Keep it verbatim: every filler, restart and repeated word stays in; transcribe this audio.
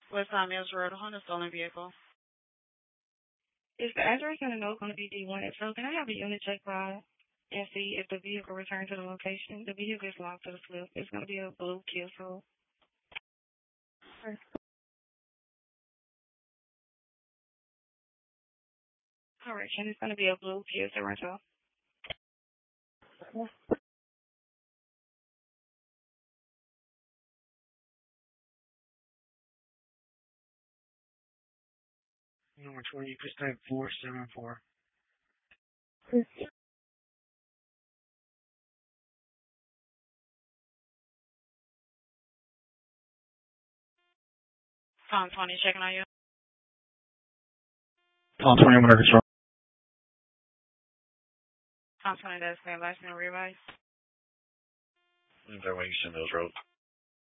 West Palm Mills Road, a Honda stolen vehicle. Is the address in the note going to be D one? If so, can I have a unit check by and see if the vehicle returned to the location? The vehicle is locked to the slip. It's going to be a blue Kia Soul. Correction, it's going to be a blue Kia Sorento. Number twenty percent four seven four. Tom twenty checking on you. Tom twenty one Arkansas. Tom twenty, that's their license and revise. Evaluation Mills Road.